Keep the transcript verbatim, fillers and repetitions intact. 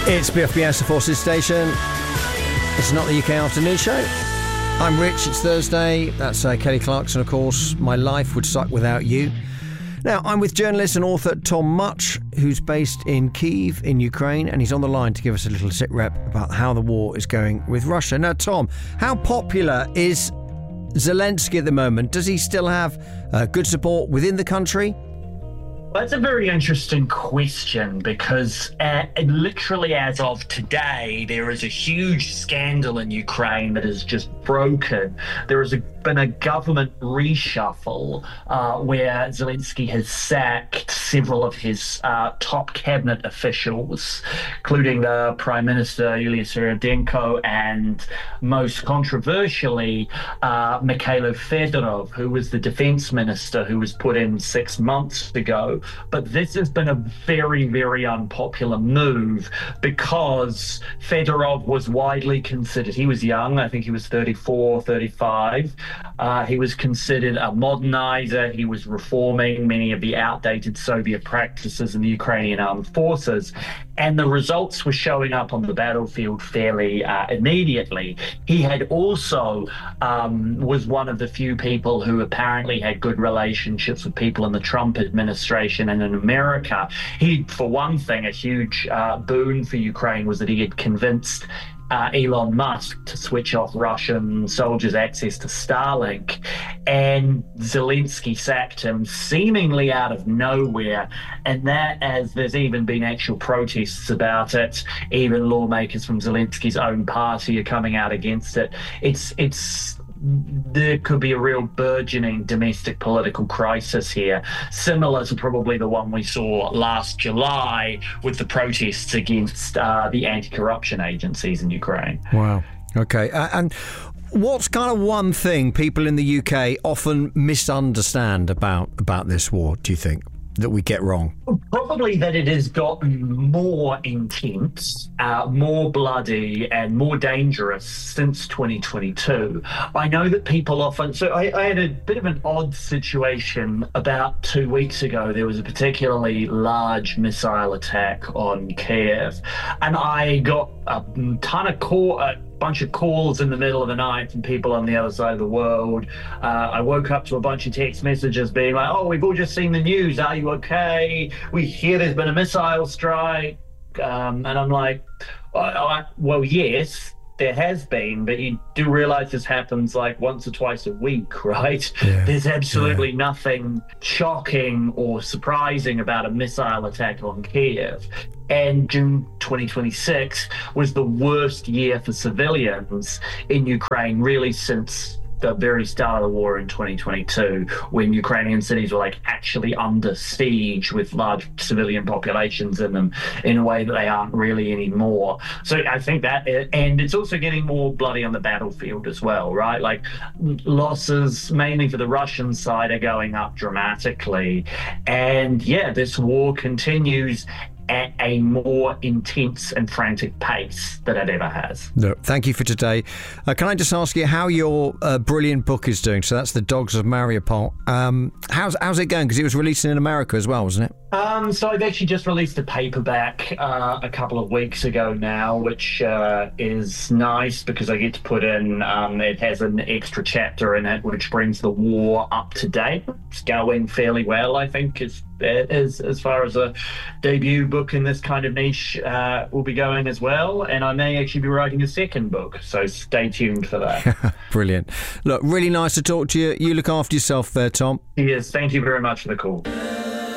It's B F B S, the Forces Station. It's not the U K Afternoon Show. I'm Rich, it's Thursday. That's uh, Kelly Clarkson, of course. My life would suck without you. Now, I'm with journalist and author Tom Much, who's based in Kyiv in Ukraine, and he's on the line to give us a little sit-rep about how the war is going with Russia. Now, Tom, how popular is Zelensky at the moment? Does he still have uh, good support within the country? That's a very interesting question because uh, literally as of today, there is a huge scandal in Ukraine that has just broken. There has a, been a government reshuffle uh, where Zelensky has sacked several of his uh, top cabinet officials, including the Prime Minister Yulia Seredenko and, most controversially, uh, Mikhailo Fedorov, who was the defense minister who was put in six months ago. But this has been a very, very unpopular move because Fedorov was widely considered, he was young, I think he was thirty-four, thirty-five. Uh, he was considered a modernizer. He was reforming many of the outdated Soviet practices in the Ukrainian armed forces. And the results were showing up on the battlefield fairly uh, immediately. He had also um, was one of the few people who apparently had good relationships with people in the Trump administration and in America. He, for one thing, a huge uh, boon for Ukraine was that he had convinced Uh, Elon Musk to switch off Russian soldiers' access to Starlink, and Zelensky sacked him seemingly out of nowhere, and that, as there's even been actual protests about it, even lawmakers from Zelensky's own party are coming out against it. It's it's there could be a real burgeoning domestic political crisis here, similar to probably the one we saw last July with the protests against uh, the anti-corruption agencies in Ukraine. Wow. Okay. Uh, and what's kind of one thing people in the U K often misunderstand about, about this war, do you think, that we get wrong? Probably that it has gotten more intense, uh, more bloody and more dangerous since twenty twenty-two. I know that people often... So I, I had a bit of an odd situation about two weeks ago. There was a particularly large missile attack on Kiev, and I got a ton of call... Uh, bunch of calls in the middle of the night from people on the other side of the world. Uh, I woke up to a bunch of text messages being like, oh, we've all just seen the news. Are you okay? We hear there's been a missile strike. Um, and I'm like, I, I, well, yes, there has been, but you do realize this happens like once or twice a week, right? Yeah. There's absolutely yeah. nothing shocking or surprising about a missile attack on Kiev. And June twenty twenty-six was the worst year for civilians in Ukraine, really, since the very start of the war in twenty twenty-two, when Ukrainian cities were like actually under siege with large civilian populations in them in a way that they aren't really anymore. So I think that, and it's also getting more bloody on the battlefield as well, right? Like losses, mainly for the Russian side, are going up dramatically. And yeah, this war continues at a more intense and frantic pace than it ever has. No, thank you for today. Uh, can I just ask you how your uh, brilliant book is doing? So that's The Dogs of Mariupol. Um, how's, how's it going? Because it was released in America as well, wasn't it? Um, so I've actually just released a paperback uh, a couple of weeks ago now, which uh, is nice because I get to put in, um, it has an extra chapter in it which brings the war up to date. It's going fairly well, I think, as, as, as far as a debut book in this kind of niche uh, will be going as well. And I may actually be writing a second book, so stay tuned for that. Brilliant. Look, really nice to talk to you. You look after yourself there, Tom. Yes, thank you very much for the call.